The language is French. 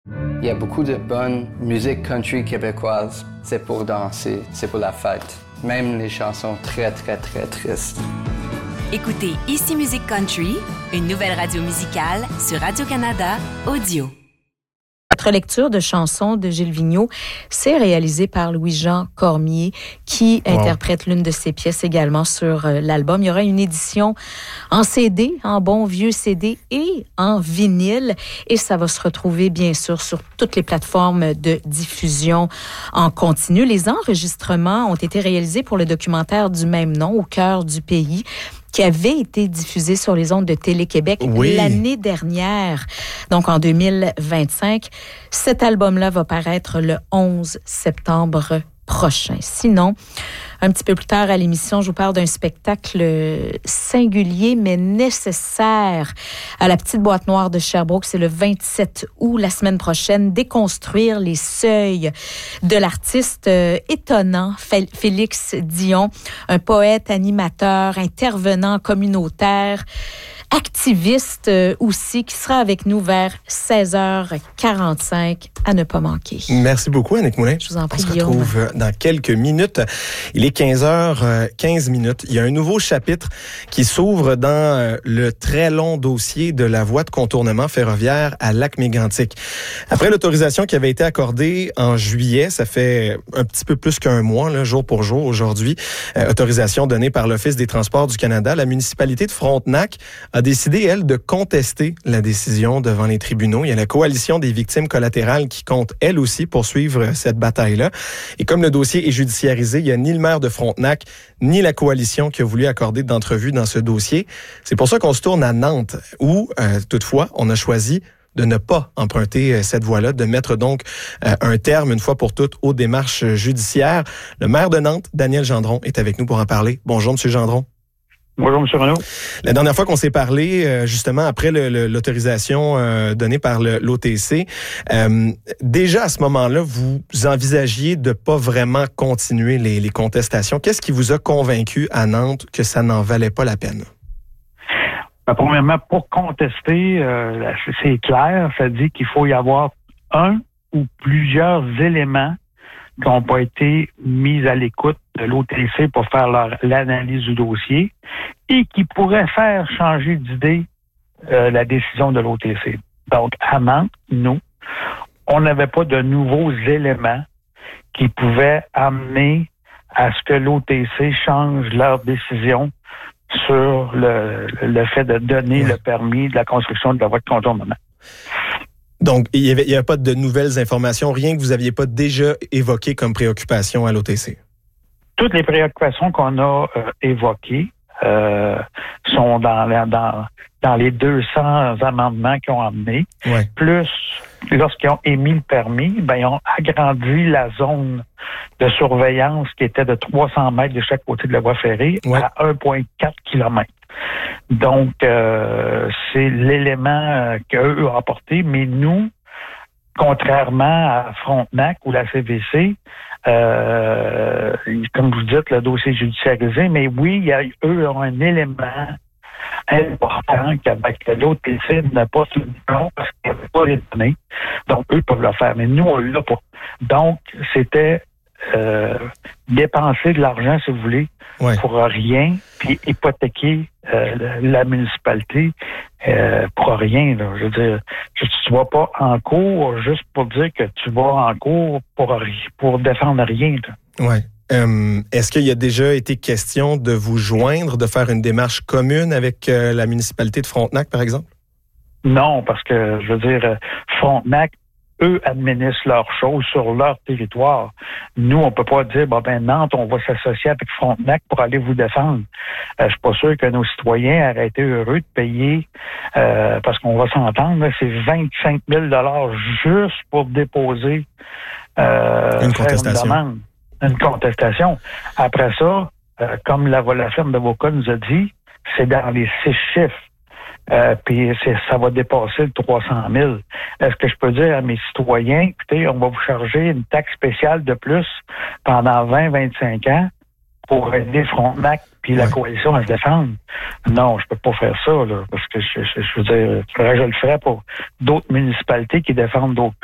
Il y a beaucoup de bonne musique country québécoise. C'est pour danser, c'est pour la fête. Même les chansons très, très, très tristes. Écoutez Ici Musique Country, une nouvelle radio musicale sur Radio-Canada Audio. Notre lecture de chansons de Gilles Vigneault, c'est réalisé par Louis-Jean Cormier, qui interprète l'une de ses pièces également sur l'album. Il y aura une édition en CD, en bon vieux CD et en vinyle. Et ça va se retrouver, bien sûr, sur toutes les plateformes de diffusion en continu. Les enregistrements ont été réalisés pour le documentaire du même nom, Au cœur du pays, qui avait été diffusé sur les ondes de Télé-Québec l'année dernière, donc en 2025. Cet album-là va paraître le 11 septembre prochain. Sinon, un petit peu plus tard à l'émission, je vous parle d'un spectacle singulier mais nécessaire à la Petite Boîte Noire de Sherbrooke. C'est le 27 août, la semaine prochaine. Déconstruire les seuils de l'artiste étonnant Félix Dion, un poète, animateur, intervenant communautaire, activiste aussi, qui sera avec nous vers 16h45 à ne pas manquer. Merci beaucoup, Annick Moulin. Je vous en prie, On se Guillaume. retrouve dans quelques minutes. Il est 15h15. Il y a un nouveau chapitre qui s'ouvre dans le très long dossier de la voie de contournement ferroviaire à Lac-Mégantic. Après l'autorisation qui avait été accordée en juillet, ça fait un petit peu plus qu'un mois, là, jour pour jour aujourd'hui, autorisation donnée par l'Office des transports du Canada, la municipalité de Frontenac a décidé, elle, de contester la décision devant les tribunaux. Il y a la coalition des victimes collatérales qui compte, elle aussi, poursuivre cette bataille-là. Et comme le dossier est judiciarisé, il n'y a ni le maire de Frontenac, ni la coalition qui a voulu accorder d'entrevue dans ce dossier. C'est pour ça qu'on se tourne à Nantes, où, toutefois, on a choisi de ne pas emprunter cette voie-là, de mettre donc un terme, une fois pour toutes, aux démarches judiciaires. Le maire de Nantes, Daniel Gendron, est avec nous pour en parler. Bonjour, M. Gendron. Bonjour, M. Renaud. La dernière fois qu'on s'est parlé, justement, après l'autorisation donnée par l'OTC, déjà à ce moment-là, vous envisagiez de pas vraiment continuer les contestations. Qu'est-ce qui vous a convaincu à Nantes que ça n'en valait pas la peine? Premièrement, pour contester, c'est clair, ça dit qu'il faut y avoir un ou plusieurs éléments qui n'ont pas été mis à l'écoute de l'OTC pour faire l'analyse du dossier et qui pourraient faire changer d'idée la décision de l'OTC. Donc, à Nantes, nous, on n'avait pas de nouveaux éléments qui pouvaient amener à ce que l'OTC change leur décision sur le fait de donner le permis de la construction de la voie de contournement. Donc, il y avait pas de nouvelles informations, rien que vous aviez pas déjà évoqué comme préoccupation à l'OTC? Toutes les préoccupations qu'on a évoquées sont dans les 200 amendements qu'ils ont amenés. Ouais. Plus, lorsqu'ils ont émis le permis, ils ont agrandi la zone de surveillance qui était de 300 mètres de chaque côté de la voie ferrée à 1,4 km. Donc, c'est l'élément qu'eux ont apporté, mais nous, contrairement à Frontenac ou la CVC, comme vous dites, le dossier est judiciarisé, mais oui, eux ont un élément important qu'avec l'OTC n'a pas tenu compte parce qu'ils n'avaient pas les données. Donc, eux peuvent le faire, mais nous, on l'a pas. Donc, c'était dépenser de l'argent, si vous voulez, pour rien, puis hypothéquer la municipalité pour rien. Là. Je veux dire, tu vas pas en cours juste pour dire que tu vas en cours pour défendre rien. Oui. Est-ce qu'il y a déjà été question de vous joindre, de faire une démarche commune avec la municipalité de Frontenac, par exemple? Non, parce que, je veux dire, Frontenac, eux administrent leurs choses sur leur territoire. Nous, on peut pas dire, Nantes, on va s'associer avec Frontenac pour aller vous défendre. Je suis pas sûr que nos citoyens auraient été heureux de payer, parce qu'on va s'entendre, là, c'est 25 000 $ juste pour déposer une contestation. Une contestation. Après ça, comme la firme d'avocats nous a dit, c'est dans les 6 chiffres. Puis ça va dépasser le 300 000. Est-ce que je peux dire à mes citoyens, écoutez, on va vous charger une taxe spéciale de plus pendant 20-25 ans pour aider Frontenac puis la coalition à se défendre? Non, je peux pas faire ça, là, parce que je veux dire, je le ferais pour d'autres municipalités qui défendent d'autres